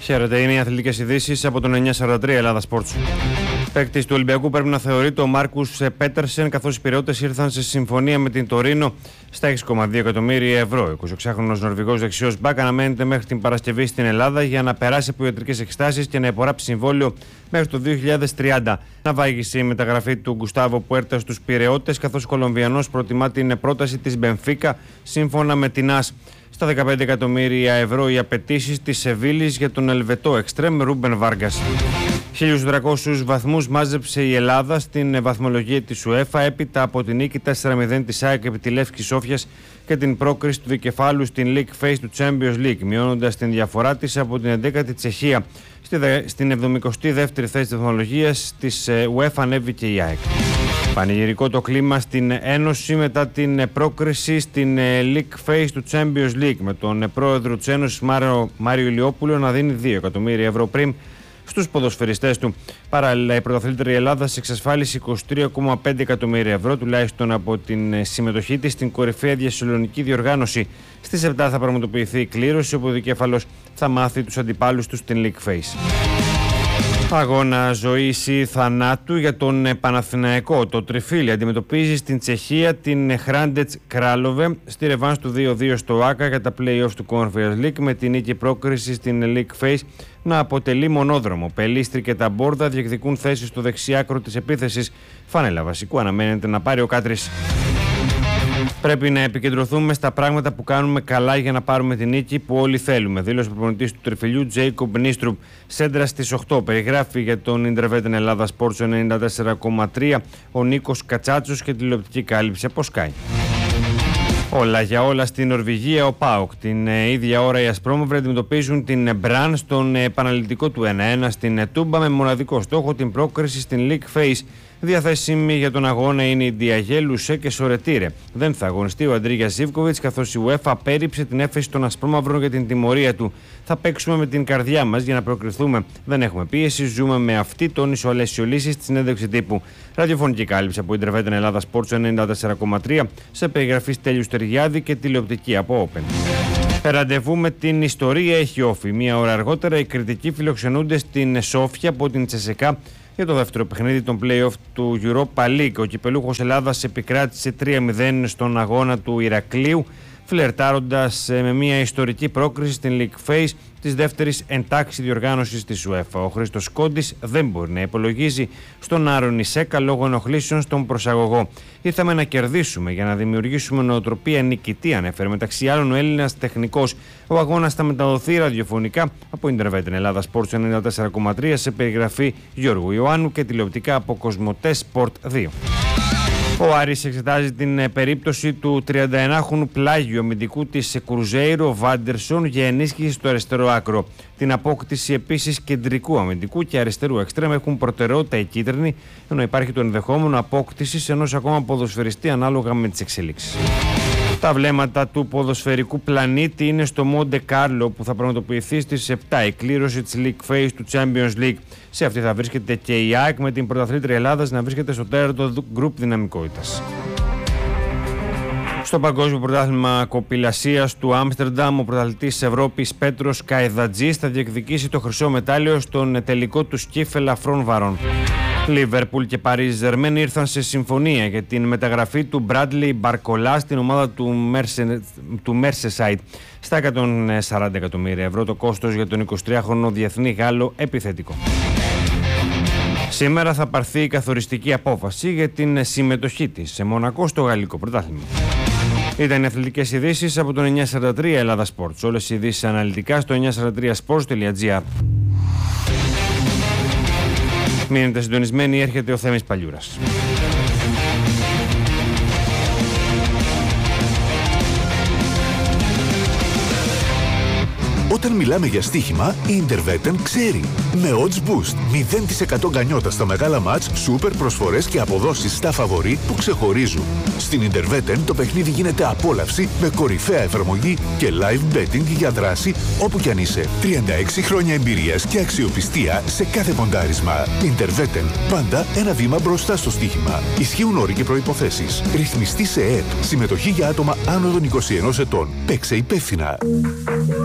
Χαίρετε, είναι οι αθλητικές ειδήσεις από τον 943 Ελλάδα Sports. Παίκτης του Ολυμπιακού πρέπει να θεωρείται ο Μάρκους Πέτερσεν, καθώς οι Πειραιώτες ήρθαν σε συμφωνία με την Τωρίνο στα 6,2 εκατομμύρια ευρώ. Ο 26χρονος Νορβηγός δεξιός μπακ αναμένεται μέχρι την Παρασκευή στην Ελλάδα για να περάσει από ιατρικές εξετάσεις και να υπογράψει συμβόλαιο μέχρι το 2030. Να βάγισε η μεταγραφή του Γκουστάβο Πουέρτα στους Πειραιώτες, καθώς ο Κολομβιανός προτιμά την πρόταση της Μπενφίκα σύμφωνα με την ΑΣ. Στα 15 εκατομμύρια ευρώ οι απαιτήσεις της Σεβίλης για τον Ελβετό εξτρέμ Ρούμπεν Βάργκας. 1.300 βαθμούς μάζεψε η Ελλάδα στην βαθμολογία της UEFA έπειτα από την νίκη 4-0 της ΑΕΚ επί τη Λεύσκη Σόφιας και την πρόκριση του δικεφάλου στην League Phase του Champions League, μειώνοντας την διαφορά της από την 11η Τσεχία. Στην 72η θέση της βαθμολογίας της UEFA ανέβηκε η ΑΕΚ. Πανηγυρικό το κλίμα στην Ένωση μετά την πρόκριση στην League Phase του Champions League, με τον πρόεδρο της Ένωσης Μάριο Ηλιόπουλο να δίνει 2 εκατομμύρια ευρώ πριν στους ποδοσφαιριστές του. Παράλληλα, η πρωταθλήτρια Ελλάδας εξασφάλισε 23,5 εκατομμύρια ευρώ, τουλάχιστον από την συμμετοχή της στην κορυφαία διασυλλογική διοργάνωση. Στις 7 θα πραγματοποιηθεί η κλήρωση, όπου ο δικέφαλος θα μάθει τους αντιπάλους του στην League Phase. Αγώνα ζωής ή θανάτου για τον Παναθηναϊκό. Το Τριφύλι αντιμετωπίζει στην Τσεχία την Χράντετς Κράλοβε στη ρεβάνς του 2-2 στο ΆΚΑ για τα play-offs του Conference League, με την νίκη πρόκριση στην League Phase να αποτελεί μονόδρομο. Πελίστρη και τα Μπόρδα διεκδικούν θέσεις στο δεξιάκρο της επίθεσης. Φανέλα βασικού αναμένεται να πάρει ο Κάτρης. Πρέπει να επικεντρωθούμε στα πράγματα που κάνουμε καλά για να πάρουμε την νίκη που όλοι θέλουμε, δήλωσε ο προπονητής του Τριφυλιού Τζέικομπ Νίστρουπ. Σέντρα στις 8 περιγράφει για τον Ιντερβέτεν Ελλάδα Sports 94,3 ο Νίκος Κατσάτσος και τηλεοπτική κάλυψη από Sky. Όλα για όλα στην Νορβηγία, ο ΠΑΟΚ. Την ίδια ώρα οι Ασπρόμαυροι αντιμετωπίζουν την Μπραν στον επαναληπτικό του 1-1 στην Τούμπα, με μοναδικό στόχο την πρόκριση στην League Phase. Διαθέσιμοι για τον αγώνα είναι η Ντιαγέ, Λουσέ και Σορετήρε. Δεν θα αγωνιστεί ο Αντρίγια Ζίβκοβιτς, καθώς η UEFA απέρριψε την έφεση των Ασπρόμαυρων για την τιμωρία του. Θα παίξουμε με την καρδιά μας για να προκριθούμε. Δεν έχουμε πίεση, ζούμε με αυτή, τόνισε ο Αλέσιο Λύσης στη συνέντευξη τύπου. Ραδιοφωνική κάλυψη από Ιντερβέτεν Ελλάδα Sports 94,3 σε περιγραφή Στέλιου Στεριάδη και τηλεοπτική από Open. Ραντεβού με την ιστορία έχει όφη. Μία ώρα αργότερα οι κριτικοί φιλοξενούνται στην Σόφια από την Τσεσεκά για το δεύτερο παιχνίδι των play-off του Europa League. Ο κυπελούχος Ελλάδας επικράτησε 3-0 στον αγώνα του Ηρακλείου, φλερτάροντας με μια ιστορική πρόκριση στην League Phase της δεύτερης εντάξης διοργάνωσης της UEFA. Ο Χρήστος Κόντης δεν μπορεί να υπολογίζει στον Άρον Ισέκα λόγω ενοχλήσεων στον προσαγωγό. Ήρθαμε να κερδίσουμε για να δημιουργήσουμε νοοτροπία νικητή, ανέφερε μεταξύ άλλων ο Έλληνας τεχνικός. Ο αγώνας θα μεταδοθεί ραδιοφωνικά από Ιντερβέτεν Ελλάδα Sports 94,3 σε περιγραφή Γιώργου Ιωάννου και τηλεοπτικά από Κοσμοτέ Sport 2. Ο Άρης εξετάζει την περίπτωση του 31χρονου πλάγιου αμυντικού της Κρουζέιρο Βάντερσον για ενίσχυση στο αριστερό άκρο. Την απόκτηση επίσης κεντρικού αμυντικού και αριστερού εξτρέμ έχουν προτεραιότητα οι κίτρινοι, ενώ υπάρχει το ενδεχόμενο απόκτησης ενός ακόμα ποδοσφαιριστή ανάλογα με τις εξελίξεις. Τα βλέμματα του ποδοσφαιρικού πλανήτη είναι στο Μοντε Κάρλο, που θα πραγματοποιηθεί στις 7 η κλήρωση της League Phase του Champions League. Σε αυτή θα βρίσκεται και η ΑΕΚ, με την πρωταθλήτρια Ελλάδας να βρίσκεται στο τέταρτο γκρουπ δυναμικότητας. Στο Παγκόσμιο Πρωτάθλημα Κοπηλασίας του Άμστερνταμ, ο πρωταθλητής της Ευρώπης Πέτρος Καϊδατζής θα διεκδικήσει το χρυσό μετάλλιο στον τελικό του σκύφ ελαφρών βαρών. Λίβερπουλ και Παρίζ Ζερμέν ήρθαν σε συμφωνία για την μεταγραφή του Μπράντλι Μπαρκολά στην ομάδα του Merseyside στα 140 εκατομμύρια ευρώ, το κόστος για τον 23χρονο διεθνή Γάλλο επιθετικό. Σήμερα θα πάρθει η καθοριστική απόφαση για την συμμετοχή της σε Μονακό στο Γαλλικό Πρωτάθλημα. Ήταν οι αθλητικές ειδήσεις από τον 943 Ελλάδα Sports. Όλες οι ειδήσεις αναλυτικά στο 943sports.gr. Μείνετε συντονισμένοι, έρχεται ο Θέμης Παλιούρας. Όταν μιλάμε για στοίχημα, η Interveten ξέρει. Με Odds Boost, 0% γκανιότα στα μεγάλα μάτς, σούπερ προσφορές και αποδόσεις στα φαβορί που ξεχωρίζουν. Στην Interveten το παιχνίδι γίνεται απόλαυση με κορυφαία εφαρμογή και live betting για δράση όπου κι αν είσαι. 36 χρόνια εμπειρίας και αξιοπιστία σε κάθε ποντάρισμα. Interveten, πάντα ένα βήμα μπροστά στο στοίχημα. Ισχύουν όροι και προϋποθέσεις. Ρυθμιστή σε ΕΕΠ. Συμμετοχή για άτομα άνω των 21 ετών. Παίξε υπεύθυνα.